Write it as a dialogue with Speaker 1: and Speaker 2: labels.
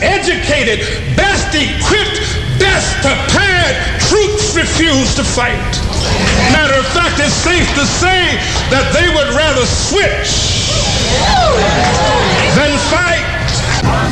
Speaker 1: educated, best equipped, best prepared troops refuse to fight. Matter of fact, it's safe to say that they would rather